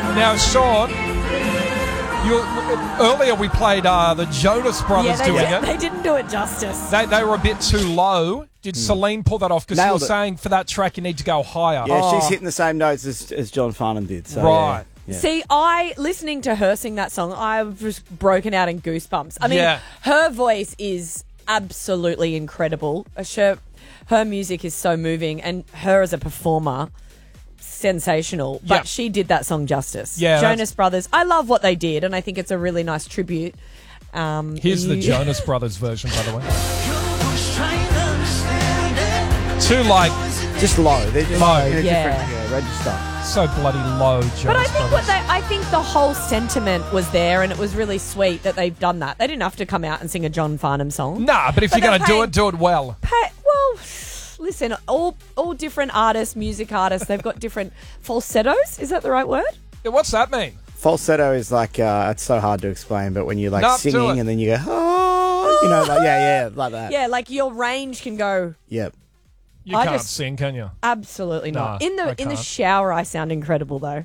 Now, Sean, earlier we played the Jonas Brothers doing it. They didn't do it justice. They were a bit too low. Did Celine pull that off? Because you were saying for that track you need to go higher. Yeah, she's hitting the same notes as John Farnham did. So, right. Yeah. See, listening to her sing that song, I've just broken out in goosebumps. I mean, her voice is absolutely incredible. Her music is so moving, and her as a performer, sensational. But she did that song justice. Yeah, Jonas Brothers. I love what they did, and I think it's a really nice tribute. Here's the Jonas Brothers version, by the way. Too just low. They're just low. in a different register. So bloody low, Jonas But I think Brothers. I think the whole sentiment was there, and it was really sweet that they've done that. They didn't have to come out and sing a John Farnham song. Nah, but if you're going to do it well. Well, listen, all different artists, music artists, they've got different falsettos. Is that the right word? Yeah, what's that mean? Falsetto is like, it's so hard to explain, but when you're like Do singing it. and then you go, oh, you know, like, like that. Yeah, like your range can go. Yep. You can't sing, can you? Absolutely not. No, In the shower, I sound incredible though.